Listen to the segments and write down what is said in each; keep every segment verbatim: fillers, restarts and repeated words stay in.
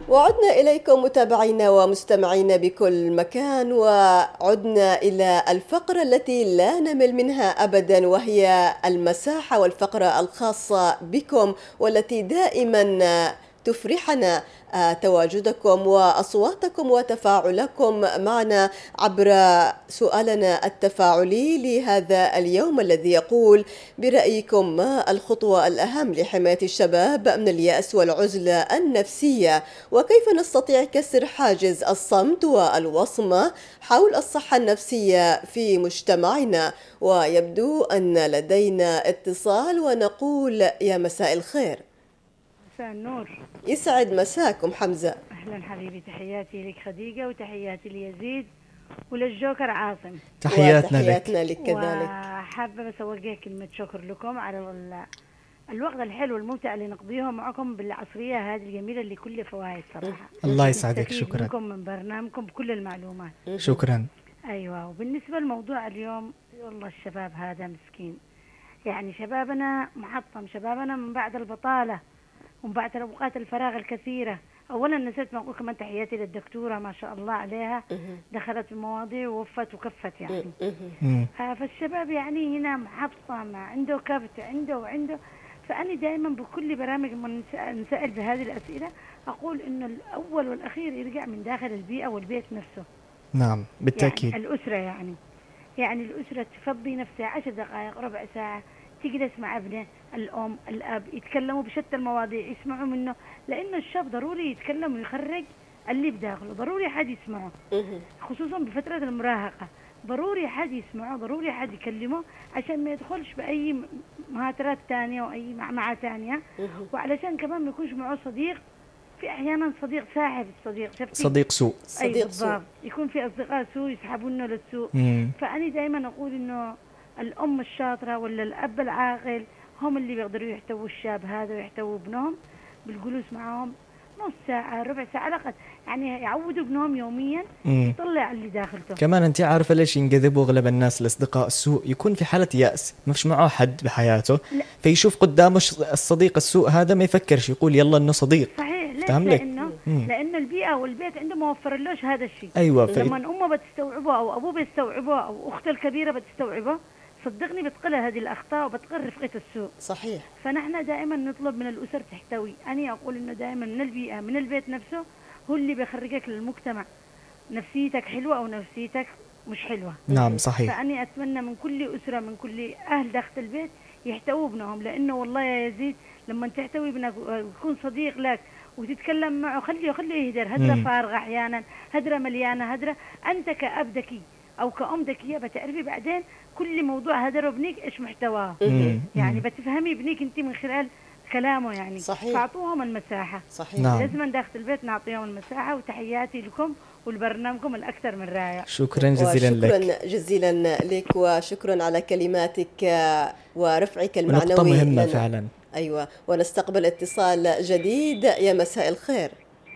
وعدنا إليكم متابعينا ومستمعينا بكل مكان، وعدنا إلى الفقرة التي لا نمل منها أبدا، وهي المساحة والفقرة الخاصة بكم، والتي دائما تفرحنا تواجدكم وأصواتكم وتفاعلكم معنا عبر سؤالنا التفاعلي لهذا اليوم الذي يقول: برأيكم ما الخطوة الأهم لحماية الشباب من اليأس والعزلة النفسية؟ وكيف نستطيع كسر حاجز الصمت والوصمة حول الصحة النفسية في مجتمعنا؟ ويبدو أن لدينا اتصال، ونقول يا مساء الخير. مساء النور، يسعد مساكم حمزة. أهلا حبيبي، تحياتي لك خديجة وتحياتي ليزيد وللجوكر عاصم. تحياتنا, تحياتنا لك كذلك. وحابة بس أوجه كلمة شكر لكم على الوقت الحلو والممتع اللي نقضيه معكم بالعصرية هذه الجميلة اللي كله فوائد صراحة. الله يسعدك، شكرا لكم من برنامجكم بكل المعلومات. شكرا. أيوة، وبالنسبة لموضوع اليوم، والله الشباب هذا مسكين، يعني شبابنا محطم، شبابنا من بعد البطالة ومن بعد أوقات الفراغ الكثيرة. أولا نسيت ما أقول كمان تحياتي للدكتورة ما شاء الله عليها، دخلت في المواضيع ووفت وكفت يعني. آه فالشباب يعني هنا محطم، عنده كبت، عنده وعنده. فأنا دائما بكل برامج من نسأل بهذه الأسئلة أقول إنه الأول والأخير يرجع من داخل البيئة والبيت نفسه. نعم بالتأكيد. يعني الأسرة يعني يعني الأسرة تفضي نفسها عشر دقائق ربع ساعة تجلس مع ابنه، الأم الأب يتكلموا بشتى المواضيع، يسمعوا منه، لأنه الشاب ضروري يتكلم ويخرج اللي بداخله، ضروري حد يسمعه، خصوصا بفترة المراهقة، ضروري حد يسمعه، ضروري حد يكلمه عشان ما يدخلش بأي مهاترات تانية وأي معمعة تانية، وعلشان كمان ما يكونش معه صديق، في أحيانا صديق ساحب، صديق صديق سوء، صديق سوء، يكون في أصدقاء سوء يسحبونه للسوء. فأنا دائما أقول إنه الأم الشاطرة ولا الأب العاقل هم اللي بيقدروا يحتووا الشاب هذا ويحتووا ابنهم بالجلوس معهم نص ساعة ربع ساعة على الأقل، يعني يعودوا ابنهم يوميا يطلع اللي داخلته. كمان أنت عارفة ليش ينجذبوا أغلب الناس لأصدقاء السوء؟ يكون في حالة يأس، ما فيش معه حد بحياته، لا. فيشوف قدامه الصديق السوء هذا ما يفكرش، يقول يلا إنه صديق. صحيح، لأنه لأن البيئة والبيت عنده ما وفر لهش هذا الشيء. أيوة. لما أمه بتستوعبه أو أبوه بيستوعبه أو أخته الكبيرة بتستوعبه، صدقني بتقل هذه الأخطاء وبتقل رفقة السوء. صحيح. فنحن دائما نطلب من الأسر تحتوي. أنا أقول إنه دائما من البيئة من البيت نفسه هو اللي بيخرجك للمجتمع، نفسيتك حلوة أو نفسيتك مش حلوة. نعم صحيح. فأنا أتمنى من كل أسرة من كل أهل داخل البيت يحتووا ابنهم، لأنه والله يا يزيد لما تحتوي ابنك ويكون صديق لك وتتكلم معه خليه خليه يهدر، هدرة فارغة أحيانا، هدرة مليانة، هدرة أنت كأب ذكي أو كأم ذكية بتعرفي بعدين كل موضوع هدر ابنك إيش محتواه، يعني بتفهمي ابنك أنت من خلال كلامه يعني. صحيح. فاعطوهم المساحة. صحيح. نعم. لازم داخل البيت نعطيهم المساحة. وتحياتي لكم والبرنامجكم الأكثر من رائع. شكرا جزيلا شكرا لك. جزيلا لك، وشكرا على كلماتك ورفعك المعنوي. نقطة مهمة لن... فعلا. أيوة، ونستقبل اتصال جديد. يا مساء الخير.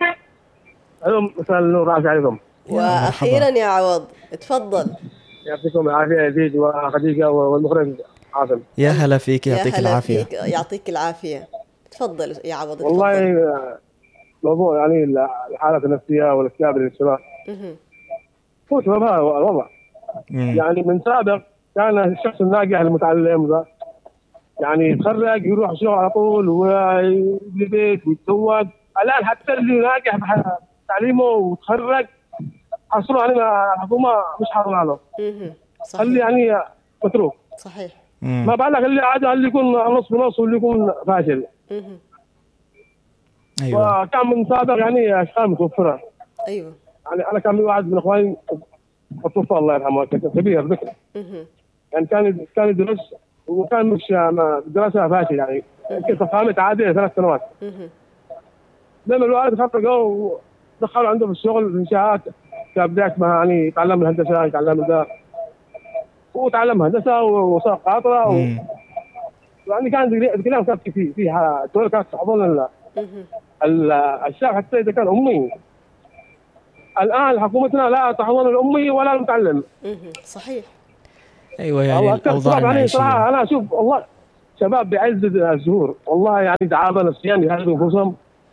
ألو، مساء النور، رافع عليكم. وأخيرا يا عوض، تفضل. يعطيكم العافية يزيد وخديجة والمخرج عاصم. يا هلا فيك، يعطيك يا هلا العافية. فيك. يعطيك العافية. تفضل يا عوض. تفضل. والله موضوع يعني الحالة النفسية والاكتئاب للشباب هو سببها الوضع. يعني من سابق كان الشخص الناجح المتعلم ذا يعني يتخرج يروح الشغل على طول ويبني بيت ويتزوج. الآن حتى اللي ناجح بتعليمه وتخرج حصلوا عليه الحكومة مش حاضرة له، اللي يعني متروك. صحيح. ما بالك اللي عادة اللي يكون نص بنص واللي يكون فاشل. أيوة. وكان من سابق يعني أشخاص متوفرة. أيوة. يعني أنا كان واحد من إخواني متوفى الله يرحمه، كبير ذكر. يعني كان كان يدرس وكان مش دراسة فاشل، يعني يمكن فهمت عادية ثلاث سنوات. لما الوالد خرجوا ودخلوا عنده في الشغل في إنشاءات كبداية ما يعني تعلم الهندسة، يتعلم ده وتعلم هندسة وصار قاطرة و... يعني كان الكلام كان في فيها تقول كانت تحضن ال الشاب حتى إذا كان أمي. الآن حكومتنا لا تحضن الأمي ولا المتعلم. صحيح. أيوة، يعني الأوضاع المعيشية. يعني أنا أشوف والله شباب بعز الزهور والله، يعني تعافى نفسيا يهذبوا أنفسهم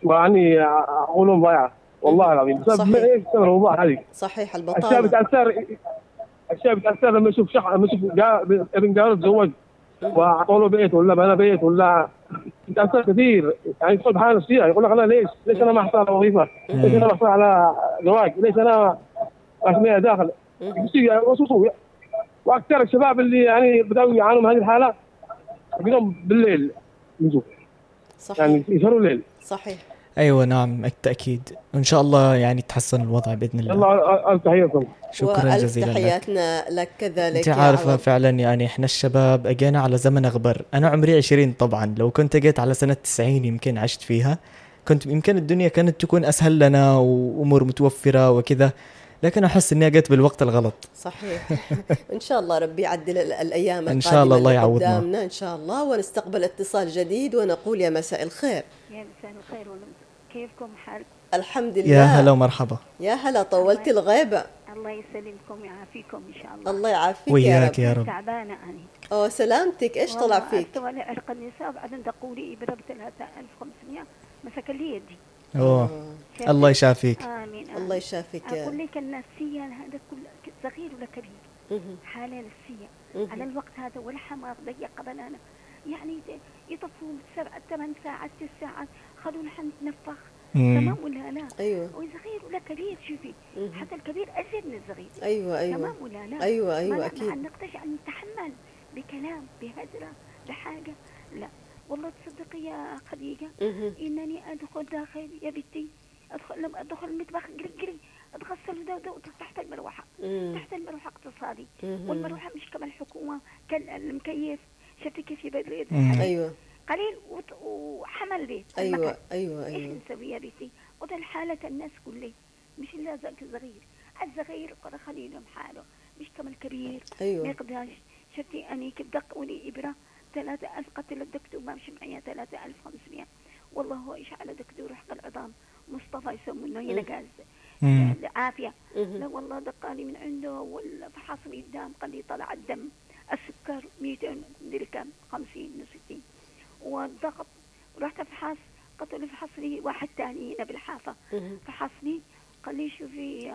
ويعني عقولهم ضايعه والله العظيم بسبب ايش؟ بسبب الاوضاع هذه. صحيح الشاب البطاله. بتاثر الشاب بتاثر لما يشوف شخص لما يشوف جا- ابن جاره تزوج واعطوا له بيت ولا بنى بيت ولا بتاثر كثير، يعني يدخل بحاله نفسيه يقول لك انا ليش؟ ليش انا ما احصل على وظيفه؟ ليش انا ما احصل على زواج؟ ليش انا رسميه داخل؟ يصير وصوصوا. واكثر الشباب اللي يعني بداوا يعانوا من هذه الحاله يقومون بالليل يجوا صحيح. يعني يسهروا الليل. صحيح. ايوه نعم بالتاكيد، وان شاء الله يعني يتحسن الوضع باذن الله. الله الف تحياتكم. شكرا وألف جزيلا لك. تحياتنا لك كذلك. انت يا عارفة عوض. فعلا يعني احنا الشباب اجينا على زمن اغبر. انا عمري عشرين طبعا، لو كنت اجيت على سنة تسعين يمكن عشت فيها كنت يمكن الدنيا كانت تكون اسهل لنا وامور متوفرة وكذا، لكن احس اني اجيت بالوقت الغلط. صحيح. ان شاء الله ربي يعدل ال- الايام إن شاء الله القادمة الله اللي يعوضنا. قدامنا ان شاء الله، ونستقبل اتصال جديد ونقول يا مساء الخير. يا مساء الخير، كيفكم حالكم؟ الحمد لله. يا هلا ومرحبا. يا هلا، طولت الغيبة. الله يسلمكم ويعافيكم ان شاء الله. الله يعافيك يا وياك رب. يا رب. تعبانه انا. أو سلامتك، ايش طلع فيك؟ والله عرق النساء بعدين دقوا لي ابره ب ثلاثة آلاف وخمسمائة مسك لي يدي. اوه الله يشافيك. امين, آمين. الله يشافيك يا اقول لك النفسيه هذا كل صغير ولا كبير حاله نفسيه على الوقت هذا، ولا حمار ضيق بنانا يعني يطفوا سبع ثمان ساعات ست ساعات خلونا نتنفخ. تمام ولا لا؟ ايوه. وصغير ولا كبير شوفي حتى الكبير ازيد من الصغير. ايوه ايوه. تمام ولا لا؟ ايوه ايوه ما اكيد. ما نقدرش ان نتحمل بكلام بهدره بحاجه، لا والله تصدقي يا خديجه انني ادخل داخل يا بنتي ادخل لما ادخل المطبخ قري قري اتغسل ده ده تحت المروحه. تحت المروحه اقتصادي، والمروحه مش كما الحكومه كالمكيف. شفتي كيف يبرد؟ ايوه قليل وحمل لي. ايوه ايوه ايش ايوه. نسوي يا بنتي؟ وده الحالة الناس كلها مش الا ذاك الصغير. الصغير قد خليلهم حاله مش كما الكبير. ايوه. ما يقدرش. شفتي اني كيف دقوا لي ابره ثلاثة ألف قتل الدكتور ما مش معي ثلاثة ألف وخمسمائة. والله هو ايش على دكتور حق العظام مصطفى يسمونه ينقاز عافيه. لا والله دقالي من عنده والفحص لي الدم قال لي طلع الدم السكر مئتين مدري كم خمسين وستين والضغط. ورحت افحص قلت له فحص لي واحد ثاني هنا بالحافه فحص لي قال لي شوفي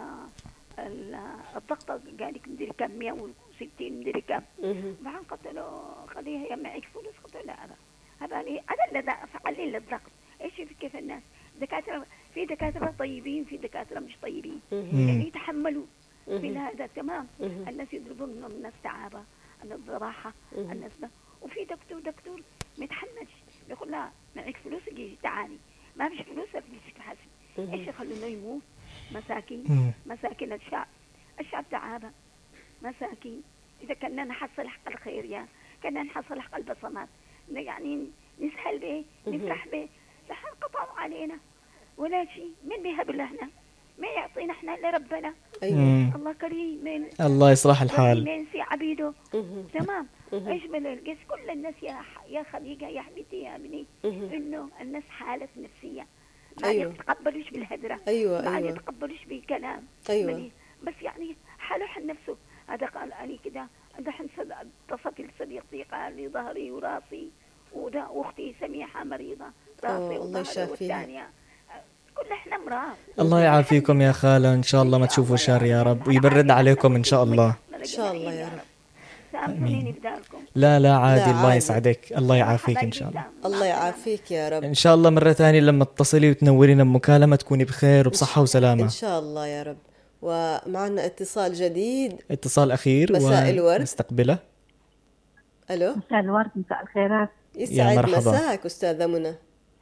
الضغط قال لك مدري كم مئة وستين مدري كم. بعدين قلت له خليها يا معك فلوس. قلت له لا هذا لي هذا اللي فعل لي الضغط. ايش كيف الناس دكاتره في دكاتره طيبين في دكاتره مش طيبين يعني يتحملوا في هذا. تمام. الناس يضربون لهم الناس تعابه الناس راحه الناس ده. وفي دكتور دكتور ما يتحملش يقول لا معك فلوس يجي تعالي ما فيش فلوس تجي تحاسب. ايش يخلونا يموت مساكين مساكين الشعب الشعب تعابه مساكين. اذا كنا نحصل حق الخير يا كنا نحصل حق البصمات يعني نسهل به نفرح به. لحن قطعوا علينا ولا شيء من بيهب لنا ما يعطينا احنا الا ربنا. ايوه. الله كريم من الله يصلح الحال. من سي عبيده. تمام. ايش بالقيس كل الناس يا يا خديجه يا حبيبتي يا ابني انه الناس حاله نفسيه ما أيوة. يتقبلوش بالهدره. ايوه ما ايوه. يتقبلوش بالكلام. ايوه. بس يعني حاله حل نفسه. هذا قال اني كده دحين اتصلت لصديقتي قال لي ظهري وراسي وده واختي سميحه مريضه راسي وظهري والثانيه كل احنا مراه. الله يعافيكم يا خالة، ان شاء الله ما تشوفوا شر يا رب ويبرد عليكم ان شاء الله. ان شاء الله يا رب. سامحوني بدالكم. لا لا عادي. لا الله عادي. يسعدك. الله يعافيك ان شاء الله. الله يعافيك يا رب. ان شاء الله مرة ثانية لما تتصلي وتنورينا بمكالمة تكوني بخير وبصحة وسلامة ان شاء الله يا رب. ومعنا اتصال جديد. اتصال اخير مساء الورد. ونستقبله. الو. مساء الورد مساء الخيرات. يسعد مرحبا. مساك استاذه منى.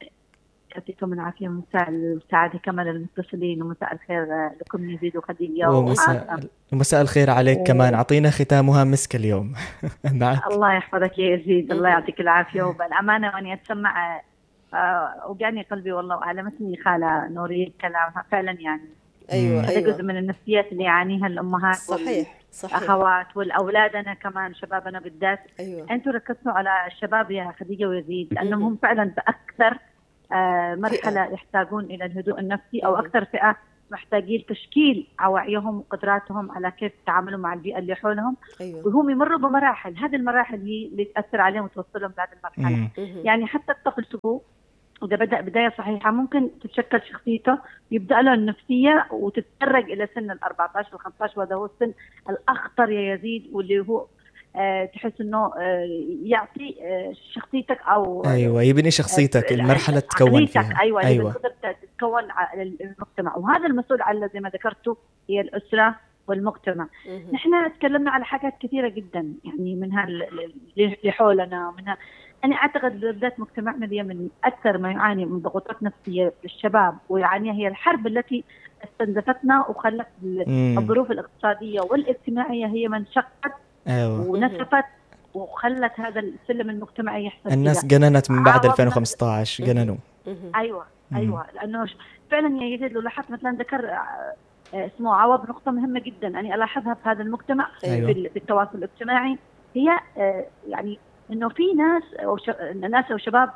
يعطيكم العافيه. مساء السعاده كمان للمتصلين ومساء الخير لكم يزيد وخديجه ومساء ومساء الخير عليك و... كمان. اعطينا ختامها مسك اليوم. معك. الله يحفظك يا يزيد. الله يعطيك العافيه. وبالامانه واني اتسمع اوجعني قلبي والله وعلمتني خاله نورين كلامها فعلا يعني. ايوه هذا ايوه. جزء من النفسيات اللي يعانيها الامهات صحيح صحيح. الاخوات والاولادنا كمان شبابنا بالذات. ايوه. انتم ركزتوا على الشباب يا خديجه ويزيد لانهم هم فعلا باكثر آه مرحله فئة. يحتاجون الى الهدوء النفسي او اكثر فئه محتاجين تشكيل وعيهم وقدراتهم على كيف يتعاملوا مع البيئه اللي حولهم. أيوة. وهم يمروا بمراحل. هذه المراحل هي اللي تاثر عليهم وتوصلهم لهذه المرحله. يعني حتى الطفل تبوه وإذا بدأ بداية صحيحة ممكن تتشكل شخصيته، يبدأ له النفسية وتتدرج إلى سن الأربعة عشر الخمسة عشر، وهذا هو السن الأخطر يا يزيد، واللي هو أه تحس إنه أه يعطي أه شخصيتك أو أيوة يبني شخصيتك، أه المرحلة تكون فيها. أيوة, أيوة. تقدر تتكون على المجتمع، وهذا المسؤول على زي ما ذكرته هي الأسرة والمجتمع. نحن تكلمنا على حاجات كثيرة جدا يعني منها اللي حولنا، ومنها أنا أعتقد بالذات مجتمعنا اليمني أكثر ما يعاني من ضغوطات نفسية للشباب ويعانيها هي الحرب التي استنزفتنا وخلت الظروف الاقتصادية والاجتماعية هي من شقت أيوة. ونسفت وخلت هذا السلم المجتمعي يحصل. الناس جننت من بعد ألفين وخمسة عشر جننوا. أيوة أيوة لأنه فعلا يا يزيد لو لاحظت مثلا ذكر اسمه عوض نقطة مهمة جدا أنا ألاحظها في هذا المجتمع. أيوة. في التواصل الاجتماعي هي يعني إنه في ناس أو ش... ناس أو شباب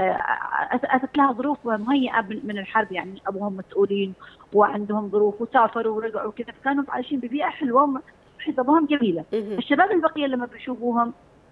أتت لها ظروف مهيئة من الحرب، يعني أبوهم مسؤولين وعندهم ظروف وسافروا ورجعوا كذا، فكانوا عايشين ببيئة حلوة وحسابهم جميلة. الشباب البقية لما بيشوفوهم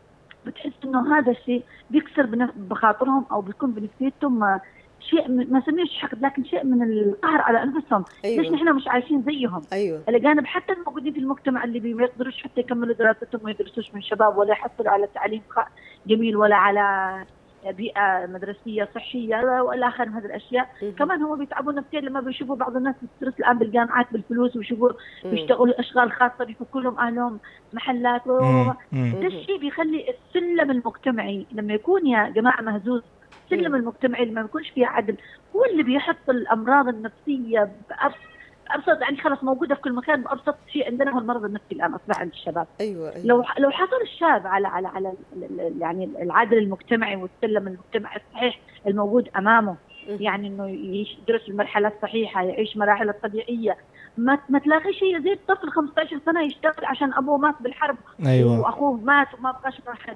بتحس إنه هذا الشيء بيكسر بخاطرهم أو بيكون بنفسيتهم شيء ما سميش حقد، لكن شيء من القهر على أنفسهم. أيوة. ليش نحن مش عايشين زيهم؟ أيوة. الأجانب حتى الموجودين في المجتمع اللي ما يقدروش حتى يكملوا دراستهم وما يدرسوش من شباب ولا يحصلوا على تعليم جميل ولا على بيئة مدرسية صحية ولا آخر من هذه الأشياء. م- كمان هم بيتعبوا نفسيا لما بيشوفوا بعض الناس بتدرس الآن بالجامعات بالفلوس ويشوفوا بيشتغلوا أشغال خاصة بيفكوا لهم أهلهم محلات. ده الشيء بيخلي السلم المجتمعي لما يكون يا جماعة مهزوز، السلم المجتمعي لما يكونش فيها عدل هو اللي بيحط الأمراض النفسية بأبسط أبسط يعني خلاص موجودة في كل مكان. بأبسط شيء عندنا هو المرض النفسي الآن أصبح عند الشباب. أيوة أيوة. لو لو حصل الشاب على على على يعني العدل المجتمعي والسلم المجتمعي الصحيح الموجود أمامه، يعني إنه يدرس المرحلة الصحيحة، يعيش مراحل الطبيعية، ما ما تلاقي شيء زي طفل خمسة عشر سنة يشتغل عشان أبوه مات بالحرب. أيوة. وأخوه مات وما بقاش واحد.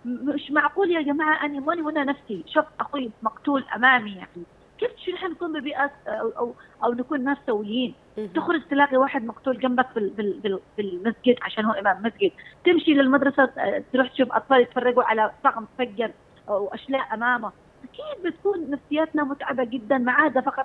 مش معقول يا جماعة أنا ماني وأنا نفسي شوف أخوي مقتول أمامي، يعني كيف شو نحن نكون ببيئة أو, أو أو نكون ناس سويين؟ تخرج تلاقي واحد مقتول جنبك في في في المسجد عشان هو إمام مسجد، تمشي للمدرسة تروح تشوف أطفال يتفرجوا على طقم فجر أو أشلاء أمامه، أكيد بتكون نفسياتنا متعبة جدا. ما عاد فقط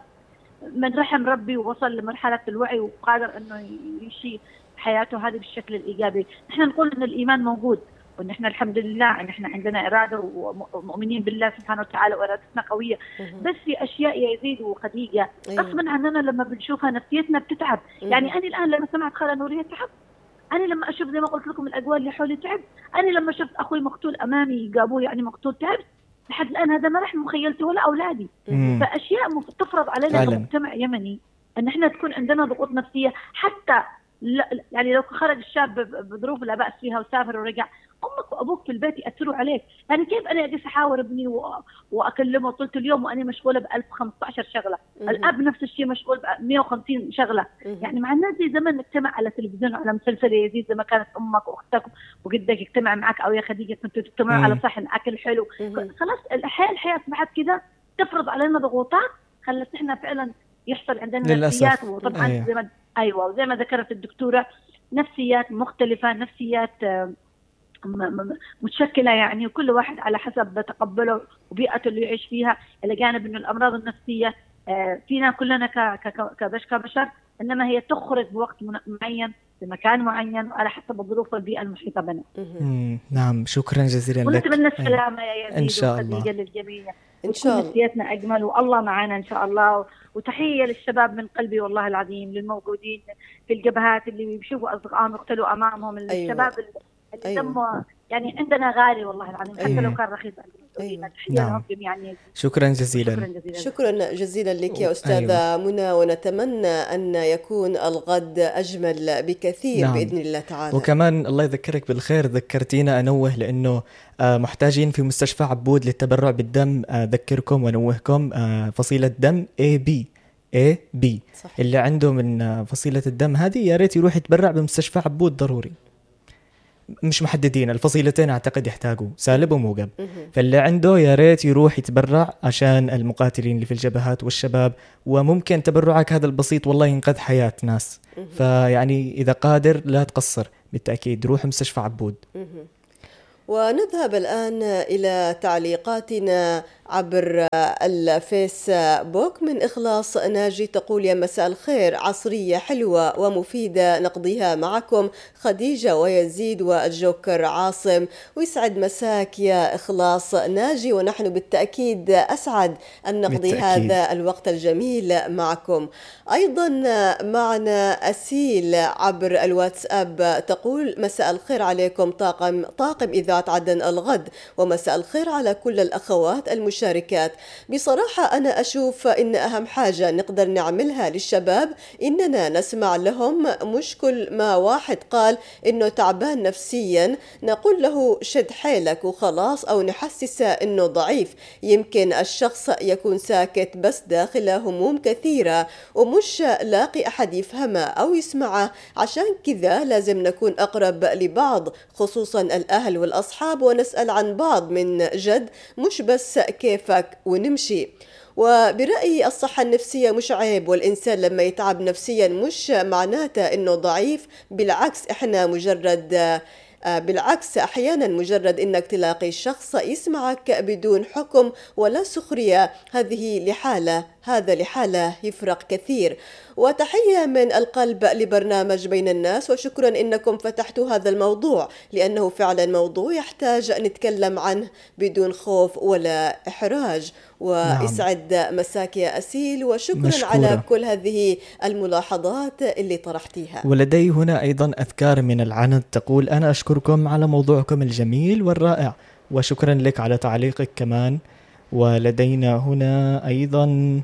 من رحم ربي ووصل لمرحلة الوعي وقادر إنه يمشي حياته هذه بالشكل الإيجابي. نحن نقول إن الإيمان موجود وإن إحنا الحمد لله إن إحنا عندنا إرادة ومؤمنين بالله سبحانه وتعالى وإرادتنا قوية، بس في أشياء يا يزيد وخديجة غصبا عننا لما بنشوفها نفسيتنا بتتعب. يعني أنا الآن لما سمعت خالة نورية تعب، أنا لما أشوف زي ما قلت لكم الأجواء اللي حولي تعب، أنا لما شفت أخوي مقتول أمامي جابوه يعني مقتول تعب. لحد الآن هذا ما رح مخيلته ولا أولادي. فأشياء تفرض علينا كمجتمع يمني أن إحنا تكون عندنا ضغوط نفسية. حتى يعني لو خرج الشاب بظروف لا بأس فيها وسافر ورجع، أمك وأبوك في البيت يأثروا عليك. يعني كيف أنا أجلس أحاور ابني وأكلمه طول اليوم وأنا مشغولة بألف وخمسة عشر شغلة، الأب نفس الشيء مشغول بمئة وخمسين شغلة. يعني مع الناس زي زمان نجتمع على تلفزيون على مسلسل يزيد زي ما كانت أمك وأختك وجدك يجتمع معك، أو يا خديجة كنتوا تجتمعوا على صحن أكل حلو. خلاص الحياة الحياة أصبحت كده تفرض علينا ضغوطات خلت إحنا فعلا يحصل عندنا نفسيات. وطبعا أيوة. زي ما أيوة وزي ما ذكرت الدكتورة نفسيات مختلفة، نفسيات متشكلة يعني، وكل واحد على حسب تقبله وبيئته اللي يعيش فيها. إلى جانب إنه الأمراض النفسية فينا كلنا كبشر، إنما هي تخرج بوقت معين في مكان معين على حسب الظروف والبيئة المحيطة بنا. نعم شكرا جزيلا لك. ونتمنى السلامة يا يزيد إن شاء الله للجميع إن شاء الله. نفسيتنا أجمل والله معنا إن شاء الله. وتحية للشباب من قلبي والله العظيم للموجودين في الجبهات اللي بيشوفوا أصدقائهم يقتلوا أمامهم. أيوة. الشباب اللي أيوة. دمه يعني عندنا غالي والله العظيم حتى أيوة. لو كان رخيص. أيوة. نعم. يعني شكرا جزيلا. شكرا جزيلا, شكرا جزيلا لك يا أستاذة أيوة. منى، ونتمنى أن يكون الغد أجمل بكثير. نعم. بإذن الله تعالى. وكمان الله يذكرك بالخير ذكرتينا أنوه لأنه محتاجين في مستشفى عبود للتبرع بالدم. أذكركم ونوهكم فصيلة دم إيه بي إيه بي صحيح. اللي عنده من فصيلة الدم هذه يا ريت يروح يتبرع بمستشفى عبود ضروري. مش محددين الفصيلتين أعتقد يحتاجوا سالب وموجب، فاللي عنده يا ريت يروح يتبرع عشان المقاتلين اللي في الجبهات والشباب. وممكن تبرعك هذا البسيط والله ينقذ حياة ناس. فيعني إذا قادر لا تقصر بالتأكيد روح مستشفى عبود. ونذهب الآن إلى تعليقاتنا عبر الفيسبوك من إخلاص ناجي تقول: يا مساء الخير، عصرية حلوة ومفيدة نقضيها معكم خديجة ويزيد والجوكر عاصم. ويسعد مساك يا إخلاص ناجي، ونحن بالتأكيد أسعد أن نقضي بالتأكيد. هذا الوقت الجميل معكم. أيضا معنا أسيل عبر الواتساب تقول: مساء الخير عليكم طاقم طاقم إذاعة عدن الغد، ومساء الخير على كل الأخوات المشاركات. بصراحة أنا أشوف إن أهم حاجة نقدر نعملها للشباب إننا نسمع لهم، مش كل ما واحد قال إنه تعبان نفسيا نقول له شد حيلك وخلاص، أو نحسسه إنه ضعيف. يمكن الشخص يكون ساكت بس داخله هموم كثيرة ومش لاقي أحد يفهمه أو يسمعه. عشان كذا لازم نكون أقرب لبعض، خصوصا الأهل والأصحاب، ونسأل عن بعض من جد، مش بس كيفك ونمشي. وبرأيي الصحة النفسية مش عيب، والإنسان لما يتعب نفسيا مش معناته إنه ضعيف، بالعكس إحنا مجرد بالعكس أحيانا مجرد إنك تلاقي شخص يسمعك بدون حكم ولا سخرية، هذه لحالة هذا لحالة يفرق كثير. وتحية من القلب لبرنامج بين الناس، وشكرا إنكم فتحتوا هذا الموضوع، لأنه فعلا موضوع يحتاج نتكلم عنه بدون خوف ولا إحراج. ويسعد نعم. مساك يا أسيل، وشكرا مشكورة. على كل هذه الملاحظات اللي طرحتيها. ولدي هنا أيضا أذكار من العند تقول: أنا أشكركم على موضوعكم الجميل والرائع، وشكرا لك على تعليقك كمان. ولدينا هنا أيضا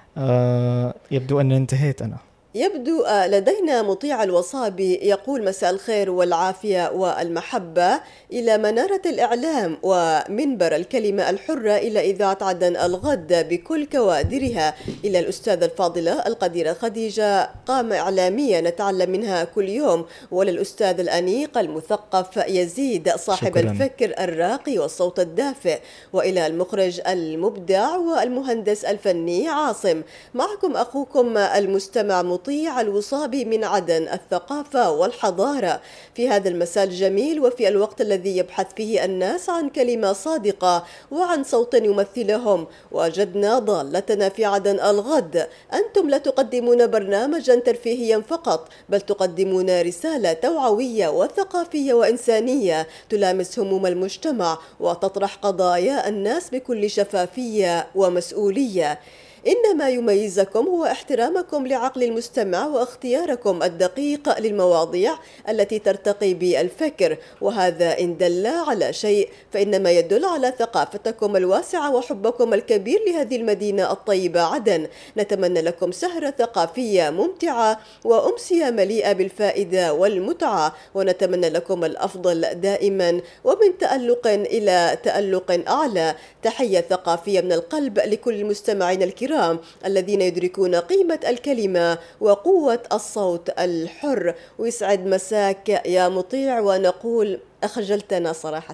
آه يبدو أن انتهيت أنا يبدو لدينا مطيع الوصابي يقول: مساء الخير والعافية والمحبة إلى منارة الإعلام ومنبر الكلمة الحرة، إلى إذاعة عدن الغد بكل كوادرها، إلى الأستاذة الفاضلة القديرة خديجة، قامة إعلامية نتعلم منها كل يوم، وللأستاذ الأنيق المثقف يزيد صاحب شكراً. الفكر الراقي والصوت الدافئ، وإلى المخرج المبدع والمهندس الفني عاصم. معكم أخوكم المستمع مطيع الوصابي من عدن، الثقافة والحضارة. في هذا المساء الجميل وفي الوقت الذي يبحث فيه الناس عن كلمة صادقة وعن صوت يمثلهم، وجدنا ضالتنا في عدن الغد. أنتم لا تقدمون برنامجا ترفيهيا فقط، بل تقدمون رسالة توعوية وثقافية وإنسانية تلامس هموم المجتمع وتطرح قضايا الناس بكل شفافية ومسؤولية. إن ما يميزكم هو احترامكم لعقل المستمع واختياركم الدقيق للمواضيع التي ترتقي بالفكر، وهذا إن دل على شيء فإنما يدل على ثقافتكم الواسعة وحبكم الكبير لهذه المدينة الطيبة عدن. نتمنى لكم سهرة ثقافية ممتعة وأمسية مليئة بالفائدة والمتعة، ونتمنى لكم الأفضل دائما ومن تألق إلى تألق أعلى. تحية ثقافية من القلب لكل المستمعين الكرام الذين يدركون قيمة الكلمة وقوة الصوت الحر. ويسعد مساك يا مطيع، ونقول أخجلتنا صراحة.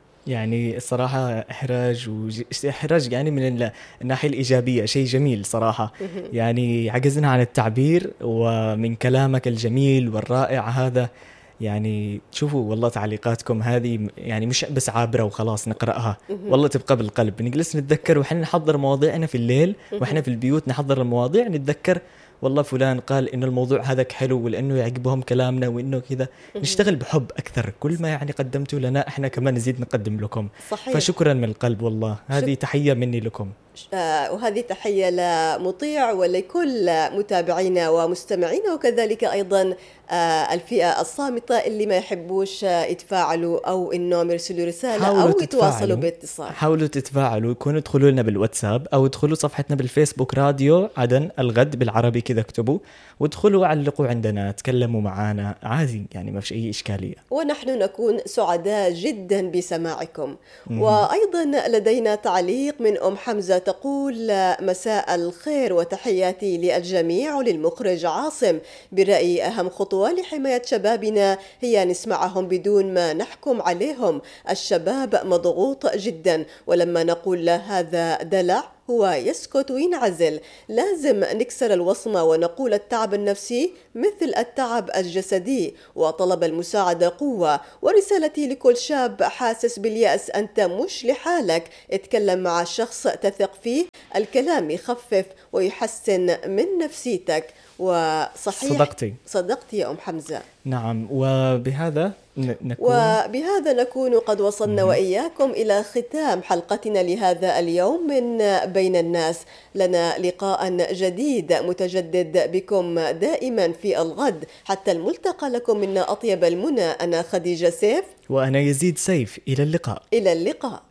يعني الصراحة إحراج وإحراج يعني من الناحية الإيجابية، شيء جميل صراحة. يعني عجزنا عن التعبير، ومن كلامك الجميل والرائع هذا يعني شوفوا والله تعليقاتكم هذه يعني مش بس عابرة وخلاص نقرأها، والله تبقى بالقلب. نجلس نتذكر وحنا نحضر مواضيعنا في الليل وحنا في البيوت نحضر المواضيع، نتذكر والله فلان قال إنه الموضوع هذاك حلو، ولأنه يعجبهم كلامنا وإنه كذا. نشتغل بحب أكثر، كل ما يعني قدمتوا لنا إحنا كمان نزيد نقدم لكم. صحيح. فشكرا من القلب والله، هذه شك... تحية مني لكم. آه وهذه تحية لمطيع ولكل متابعينا ومستمعينا، وكذلك أيضا آه الفئة الصامتة اللي ما يحبوش يتفاعلوا أو إنهم يرسلوا رسالة أو يتواصلوا باتصال. حاولوا تتفاعلوا، يكونوا ادخلوا لنا بالواتساب أو ادخلوا صفحتنا بالفيسبوك راديو عدن الغد بالعربي كذا اكتبوا، وادخلوا علقوا عندنا، تكلموا معنا عادي، يعني ما فيش أي إشكالية، ونحن نكون سعداء جدا بسماعكم. م- وأيضا لدينا تعليق من أم حمزة تقول: مساء الخير وتحياتي للجميع وللمخرج عاصم. برأيي أهم خطوة لحماية شبابنا هي نسمعهم بدون ما نحكم عليهم. الشباب مضغوط جدا، ولما نقول له هذا دلع هو يسكت وينعزل. لازم نكسر الوصمة ونقول التعب النفسي مثل التعب الجسدي، وطلب المساعدة قوة. ورسالتي لكل شاب حاسس باليأس: أنت مش لحالك، اتكلم مع شخص تثق فيه، الكلام يخفف ويحسن من نفسيتك. وصحيح صدقتي صدقتي يا أم حمزة. نعم. وبهذا نكون وبهذا نكون قد وصلنا وإياكم إلى ختام حلقتنا لهذا اليوم من بين الناس. لنا لقاء جديد متجدد بكم دائما في الغد. حتى الملتقى لكم منا أطيب المنى. أنا خديجة سيف وأنا يزيد سيف. إلى اللقاء. إلى اللقاء.